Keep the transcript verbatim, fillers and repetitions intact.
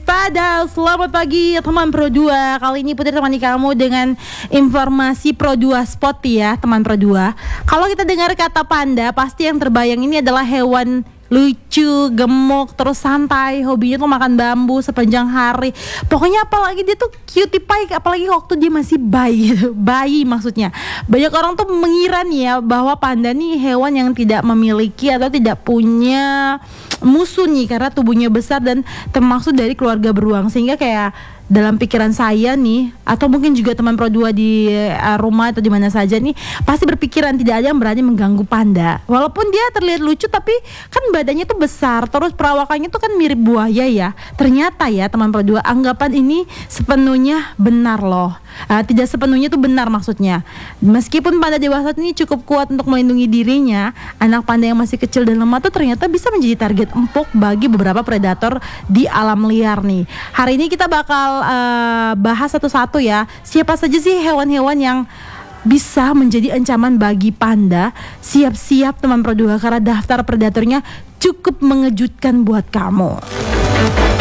waspada. Selamat pagi teman Pro dua. Kali ini Putri temani kamu dengan informasi Pro dua Spot ya teman Pro dua. Kalau kita dengar kata panda, pasti yang terbayang ini adalah hewan lucu, gemuk, terus santai, hobinya tuh makan bambu sepanjang hari. Pokoknya apalagi dia tuh cutie pie, apalagi waktu dia masih bayi gitu. Bayi maksudnya. Banyak orang tuh mengira nih ya bahwa panda nih hewan yang tidak memiliki atau tidak punya musuh nih karena tubuhnya besar dan termasuk dari keluarga beruang. Sehingga kayak dalam pikiran saya nih, atau mungkin juga teman Pro dua di uh, rumah atau di mana saja nih, pasti berpikiran tidak ada yang berani mengganggu panda. Walaupun dia terlihat lucu, tapi kan badannya tuh besar, terus perawakannya tuh kan mirip buaya ya. Ternyata ya teman Pro dua, anggapan ini sepenuhnya benar loh. Uh, tidak sepenuhnya tuh benar maksudnya. Meskipun panda dewasa ini cukup kuat untuk melindungi dirinya, anak panda yang masih kecil dan lemah tuh ternyata bisa menjadi target empuk bagi beberapa predator di alam liar nih. Hari ini kita bakal uh, bahas satu-satu ya. Siapa saja sih hewan-hewan yang bisa menjadi ancaman bagi panda? Siap-siap teman Pro dua karena daftar predatornya cukup mengejutkan buat kamu.